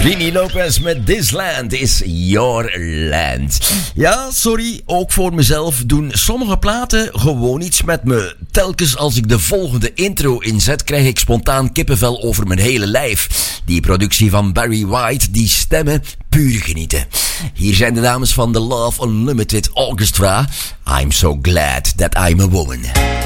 Trini Lopez met This Land is Your Land. Ja, sorry, ook voor mezelf doen sommige platen gewoon iets met me. Telkens als ik de volgende intro inzet, krijg ik spontaan kippenvel over mijn hele lijf. Die productie van Barry White, die stemmen, puur genieten. Hier zijn de dames van The Love Unlimited Orchestra. I'm so glad that I'm a woman.